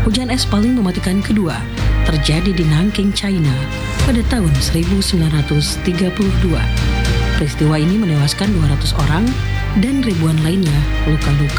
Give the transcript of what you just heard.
Hujan es paling mematikan kedua terjadi di Nanking, China pada tahun 1932. Peristiwa ini menewaskan 200 orang dan ribuan lainnya luka-luka.